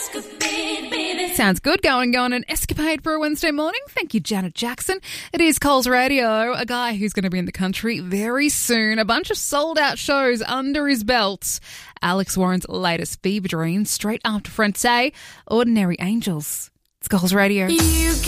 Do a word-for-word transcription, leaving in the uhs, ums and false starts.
Sounds good. Going on an escapade for a Wednesday morning. Thank you, Janet Jackson. It is Coles Radio, a guy who's going to be in the country very soon. A bunch of sold-out shows under his belt. Alex Warren's latest Fever Dream, straight after Frente, Ordinary Angels. It's Coles Radio. You